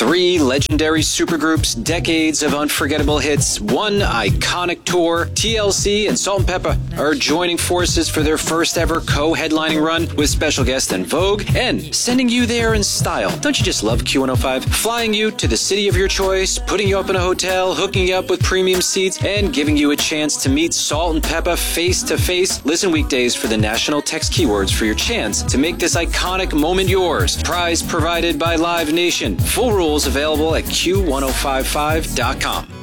3 legendary supergroups, decades of unforgettable hits, one iconic tour. TLC and Salt-N-Pepa are joining forces for their first ever co-headlining run with special guest En Vogue and sending you there in style. Don't you just love Q105? Flying you to the city of your choice, putting you up in a hotel, hooking you up with premium seats, and giving you a chance to meet Salt-N-Pepa face to face. Listen weekdays for the national text keywords for your chance to make this iconic moment yours. Prize provided by Live Nation. Full rules available at Q1055.com.